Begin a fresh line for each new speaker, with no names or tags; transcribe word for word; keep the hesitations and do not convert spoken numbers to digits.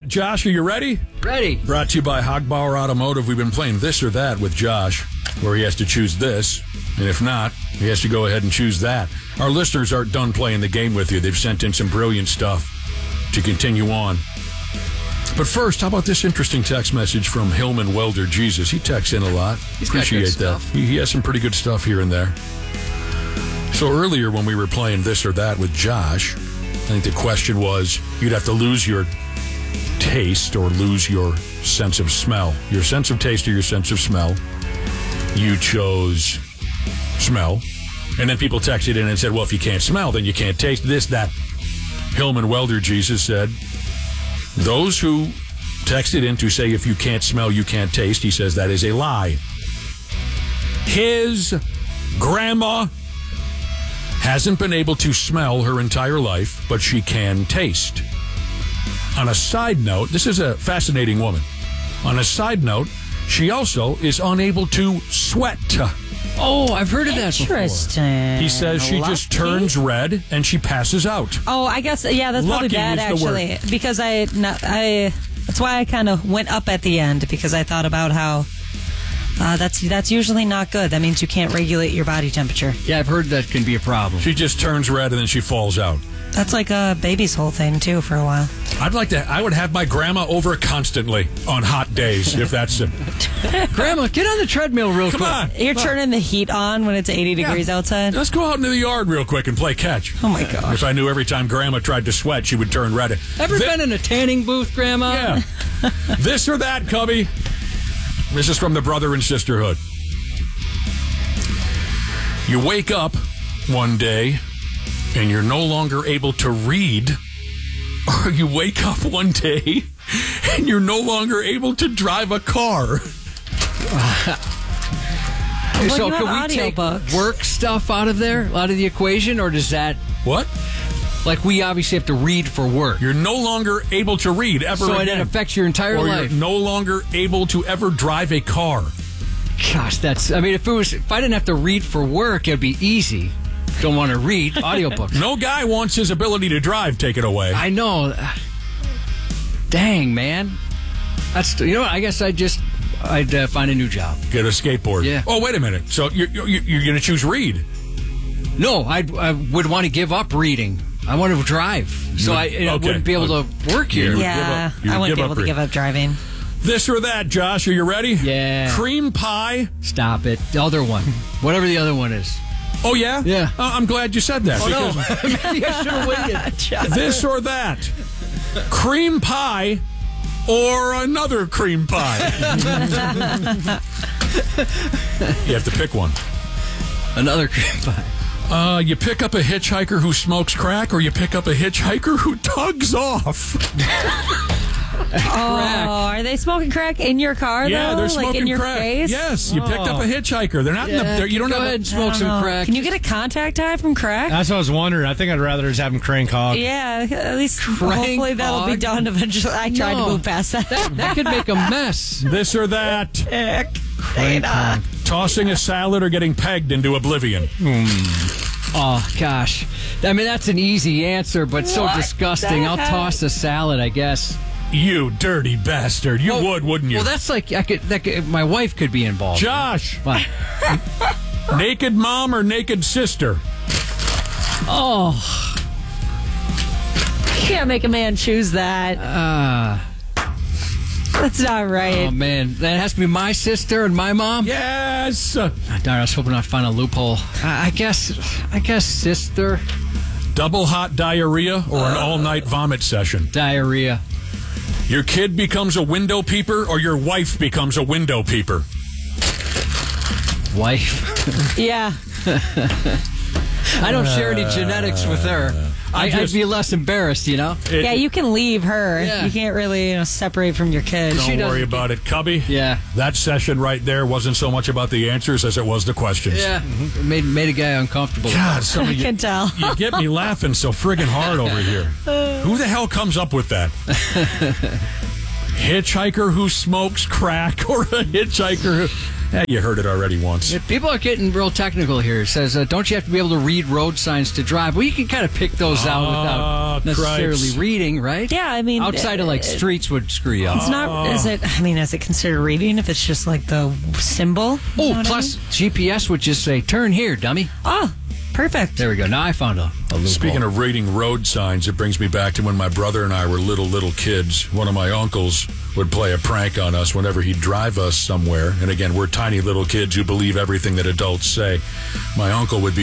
Josh, are you ready?
Ready.
Brought to you by Hogbauer Automotive. We've been playing This or That with Josh, where he has to choose this, and if not, he has to go ahead and choose that. Our listeners aren't done playing the game with you. They've sent in some brilliant stuff to continue on. But first, how about this interesting text message from Hillman Welder Jesus? He texts in a lot.
He's got
Appreciate
good
that.
stuff.
He, he has some pretty good stuff here and there. So earlier when we were playing This or That with Josh, I think the question was you'd have to lose your taste or lose your sense of smell. Your sense of taste or your sense of smell. You chose smell. And then people texted in and said, well, if you can't smell, then you can't taste this, that. Hillman Welder Jesus said, those who texted in to say if you can't smell, you can't taste, he says that is a lie. His grandma hasn't been able to smell her entire life, but she can taste. On a side note, this is a fascinating woman. On a side note, she also is unable to sweat.
Oh, I've heard of that before.
Interesting.
He says she just
Lucky?
turns red and she passes out.
Oh, I guess, yeah, that's probably
Lucky
bad,
is the
actually. Because I, not, I, that's why I kind of went up at the end, because I thought about how uh, that's that's usually not good. That means you can't regulate your body temperature.
Yeah, I've heard that can be a problem.
She just turns red and then she falls out.
That's like a baby's whole thing, too, for a while.
I'd like to, I would have my grandma over constantly on hot days, if that's it.
Grandma, get on the treadmill real
Come
quick.
on.
You're turning the heat on when it's eighty degrees
Yeah.
outside?
Let's go out into the yard real quick and play catch.
Oh, my gosh.
If I knew every time Grandma tried to sweat, she would turn red.
Ever
Thi-
been in a tanning booth, Grandma?
Yeah. This or that, Cubby. This is from the Brother and Sisterhood. You wake up one day and you're no longer able to read, or you wake up one day and you're no longer able to drive a car.
Well,
so
you
can
have
we take
audiobooks.
work stuff out of there, out of the equation, or does that,
What?
like, we obviously have to read for work?
You're no longer able to read ever
So
again.
it affects your entire
or
life.
You're no longer able to ever drive a car.
Gosh, that's, I mean, if it was, if I didn't have to read for work, it'd be easy. Don't want to read audiobooks.
No guy wants his ability to drive taken away.
I know. Dang, man. That's, you know what, I guess I'd just, I'd uh, find a new job.
Get a skateboard.
Yeah.
Oh, wait a minute. So you're, you're, you're going to choose read.
No, I'd, I would want to give up reading. I want to drive. So I, I
Okay.
wouldn't be able to work here.
You would
Yeah,
give up- you
I
would
wouldn't
give
be
up
able to
reading.
give up driving.
This or that, Josh. Are you ready?
Yeah.
Cream pie.
Stop it. The other one. Whatever the other one is.
Oh, yeah?
Yeah.
Uh, I'm glad you said that.
Oh, no.
because
Maybe I should have waited.
This or that. Cream pie or another cream pie. You have to pick one.
Another cream pie.
Uh, you pick up a hitchhiker who smokes crack, or you pick up a hitchhiker who tugs off.
Oh, are they smoking crack in your car,
Yeah,
though?
they're
like
smoking
in your
they're smoking crack.
face?
Yes, you picked up a hitchhiker. They're not in the.
Yeah,
They're, you don't
go
have.
ahead
A,
and smoke
I don't
some
know.
crack.
Can you get a contact high from crack?
That's what I was wondering. I think I'd rather just have him crank hog.
Yeah, at least
Crank
hopefully that'll be
hog?
done eventually. I tried
No.
to move past that.
that, that could make a mess.
this or that.
Crank hog.
Tossing a salad or getting pegged into oblivion.
Oh, gosh. I mean, that's an easy answer, but so
What
disgusting.
the
I'll
heck?
toss a salad, I guess.
You dirty bastard. You
Well-
would, wouldn't you?
Well, that's like, I could, that could, my wife could be involved.
Josh,
What?
naked mom or naked sister?
Oh,
You can't make a man choose that.
uh,
That's not right.
oh, man. That has to be my sister and my mom?
Yes.
Darn, I was hoping I'd find a loophole. I, I guess, I guess sister.
Double hot diarrhea or an all-night vomit session?
Diarrhea.
Your kid becomes a window peeper or your wife becomes a window peeper?
Wife.
Yeah.
I don't share any genetics with her. I,
I just-
I'd be less embarrassed, you know?
It-
Yeah, you can leave her.
Yeah.
You can't really you know, separate from your kid.
Don't
She
worry
doesn't-
about it, Cubby.
Yeah.
That session right there wasn't so much about the answers as it was the questions.
Yeah. It made, made a guy uncomfortable.
God, some
I
of you,
can tell.
you get me laughing so friggin' hard over here. Who the hell comes up with that? Hitchhiker who smokes crack or a hitchhiker who... Eh, you heard it already once.
Yeah, people are getting real technical here. It says, uh, don't you have to be able to read road signs to drive? Well, you can kind of pick those out
Ah,
without necessarily
cripes.
reading, right?
Yeah, I mean,
outside of like
uh,
streets would screw you up.
It's not. Is it? I mean, is it considered reading if it's just like the symbol? You know
Oh,
what I
plus
mean?
G P S would just say, turn here, dummy.
Oh, perfect.
There we go. Now I found a, a loophole.
Speaking of reading road signs, it brings me back to when my brother and I were little, little kids. One of my uncles would play a prank on us whenever he'd drive us somewhere. And again, we're tiny little kids who believe everything that adults say. My uncle would be